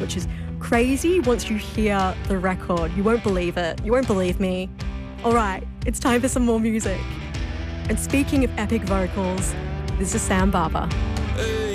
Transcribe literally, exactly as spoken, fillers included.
which is crazy once you hear the record. You won't believe it. You won't believe me. All right, it's time for some more music. And speaking of epic vocals, this is Sam Barber.